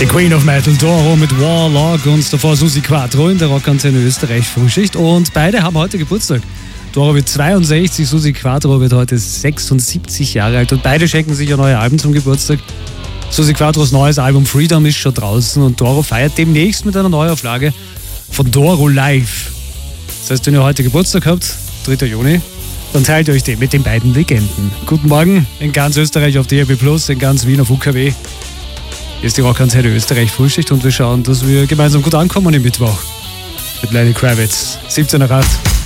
Die Queen of Metal, Doro mit Warlock und davor Susi Quattro in der Rockantenne Österreich Frühschicht. Und beide haben heute Geburtstag. Doro wird 62, Susi Quattro wird heute 76 Jahre alt. Und beide schenken sich ja neue Alben zum Geburtstag. Susi Quattros neues Album Freedom ist schon draußen und Doro feiert demnächst mit einer Neuauflage von Doro Live. Das heißt, wenn ihr heute Geburtstag habt, 3. Juni, dann teilt euch den mit den beiden Legenden. Guten Morgen in ganz Österreich auf DAB+, in ganz Wien auf UKW. Hier ist die Rockantenne Österreich Frühschicht und wir schauen, dass wir gemeinsam gut ankommen im Mittwoch. Mit Lenny Kravitz, 17 nach 8.